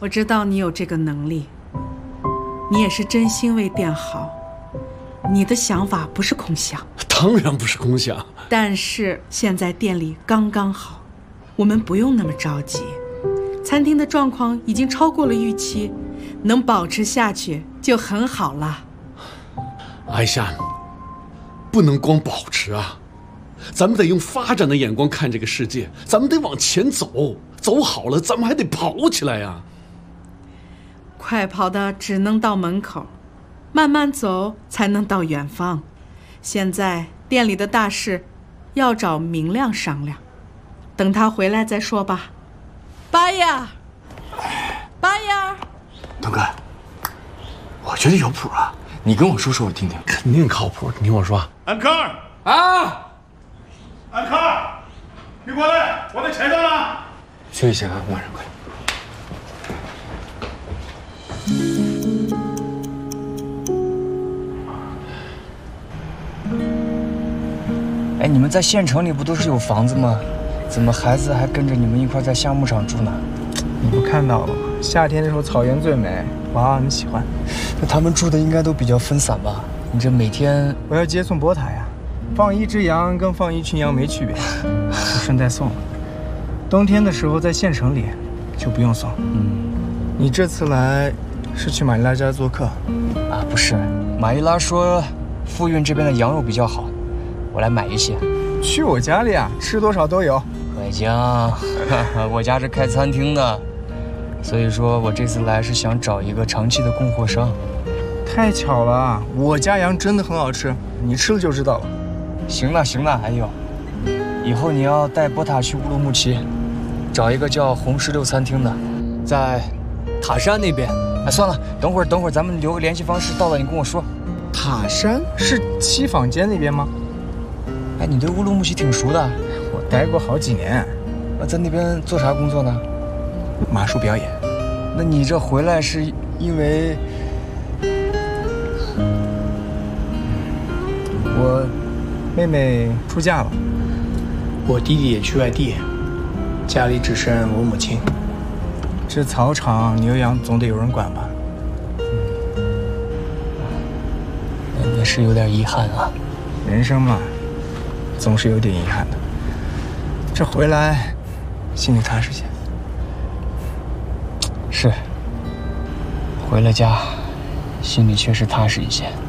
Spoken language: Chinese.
我知道你有这个能力，你也是真心为店好，你的想法不是空想。 当然不是空想， 但是现在店里刚刚好，我们不用那么着急。餐厅的状况已经超过了预期，能保持下去就很好了。 艾夏，不能光保持啊，咱们得用发展的眼光看这个世界，咱们得往前走，走好了咱们还得跑起来呀。 快跑的只能到门口，慢慢走才能到远方。现在店里的大事要找明亮商量，等他回来再说吧。八爷，八爷， 东哥，我觉得有谱啊，你跟我说说我听听。 肯定靠谱，你听我说。 安康啊， 安康，你过来，我得签上了。 休息啊，马上快。 哎，你们在县城里不都是有房子吗？怎么孩子还跟着你们一块在夏牧场住呢？ 你不看到了吗？夏天的时候草原最美，娃娃们喜欢。 那他们住的应该都比较分散吧？你这每天…… 我要接送波塔呀，放一只羊跟放一群羊没区别，就顺带送了。冬天的时候在县城里就不用送。你这次来是去玛丽拉家做客？ 啊，不是，玛丽拉说富运这边的羊肉比较好，我来买一些。 去我家里啊，吃多少都有。 快将，我家是开餐厅的，所以说我这次来是想找一个长期的供货商。 太巧了，我家羊真的很好吃，你吃了就知道了。 行了行了，还有，以后你要带波塔去乌鲁木齐，找一个叫红石榴餐厅的，在塔山那边。哎，算了，等会儿咱们留个联系方式，到了你跟我说。 塔山是七坊街那边吗？ 哎，你对乌鲁木齐挺熟的。 我待过好几年。 在那边做啥工作呢？ 马术表演。 那你这回来是因为…… 我妹妹出嫁了，我弟弟也去外地，家里只剩我母亲。这草场牛羊总得有人管吧？ 也是有点遗憾啊。 人生嘛，总是有点遗憾的。这回来，心里踏实些。 是，回了家，心里确实踏实一些。